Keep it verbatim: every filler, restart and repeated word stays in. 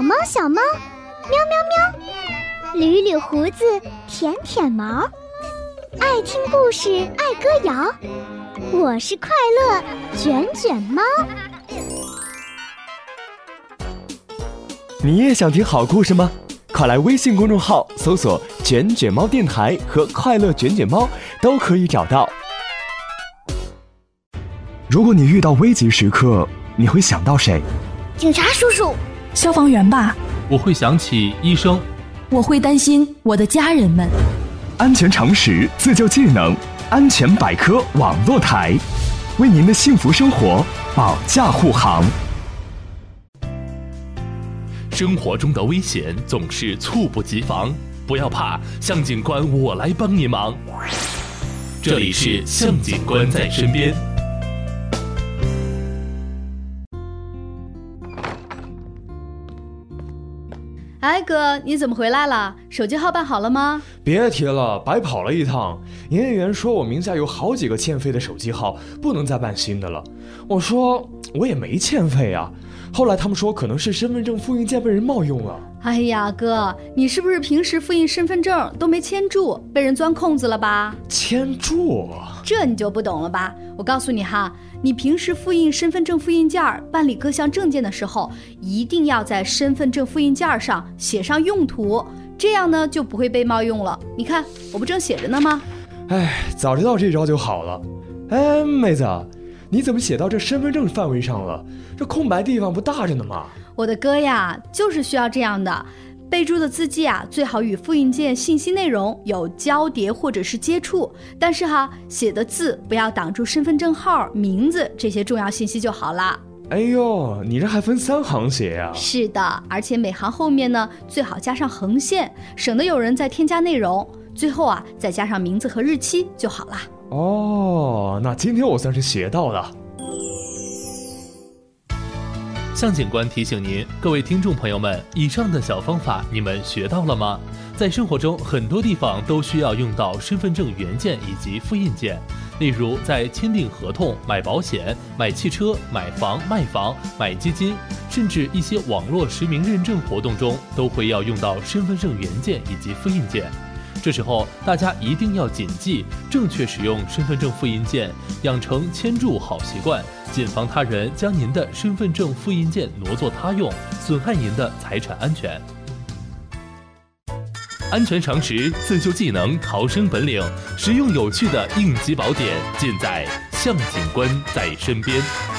猫小猫，喵喵喵，捋捋胡子，舔舔毛，爱听故事，爱歌谣，我是快乐卷卷猫。 你也想听好故事吗？快来微信公众号搜索卷卷猫电台和快乐卷卷猫，都可以找到。如果你遇到危急时刻，你会想到谁？ 警察叔叔， 消防员吧。 我会想起医生。 我会担心我的家人们。 安全常识，自救技能，安全百科网络台，为您的幸福生活保驾护航。 生活中的危险总是猝不及防，不要怕，向警官我来帮你忙。这里是向警官在身边。 哎哥，你怎么回来了？手机号办好了吗？ 别提了，白跑了一趟。营业员说我名下有好几个欠费的手机号，不能再办新的了。我说我也没欠费啊。后来他们说可能是身份证复印件被人冒用了。 哎呀哥，你是不是平时复印身份证都没签住，被人钻空子了吧？ 签住？ 这你就不懂了吧？我告诉你哈，你平时复印身份证复印件，办理各项证件的时候，一定要在身份证复印件上写上用途，这样呢就不会被冒用了。你看我不正写着呢吗？ 哎，早知道这招就好了。哎，妹子，你怎么写到这身份证范围上了？这空白地方不大着呢吗？ 我的哥呀，就是需要这样的。备注的字迹啊，最好与复印件信息内容有交叠或者是接触，但是哈，写的字不要挡住身份证号、名字这些重要信息就好了。 哎呦，你这还分三行写呀？ 是的，而且每行后面呢，最好加上横线，省得有人再添加内容。最后啊，再加上名字和日期就好了。 哦，那今天我算是学到了。 向警官提醒您，各位听众朋友们，以上的小方法你们学到了吗？在生活中很多地方都需要用到身份证原件以及复印件，例如在签订合同、买保险、买汽车、买房、卖房、买基金，甚至一些网络实名认证活动中，都会要用到身份证原件以及复印件。这时候大家一定要谨记，正确使用身份证复印件，养成签注好习惯，谨防他人将您的身份证复印件挪作他用，损害您的财产安全。安全常识、自救技能、逃生本领，实用有趣的应急宝典，尽在向警官在身边。